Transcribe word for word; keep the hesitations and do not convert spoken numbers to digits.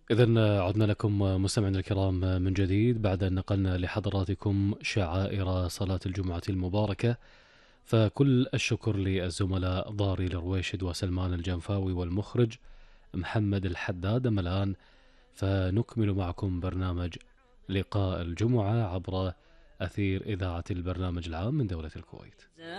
إذن عدنا لكم مستمعينا الكرام من جديد بعد أن نقلنا لحضراتكم شعائر صلاة الجمعة المباركة. فكل الشكر للزملاء ضاري الرويشد وسلمان الجنفاوي والمخرج محمد الحداد. أما الآن فنكمل معكم برنامج لقاء الجمعة عبر أثير إذاعة البرنامج العام من دولة الكويت.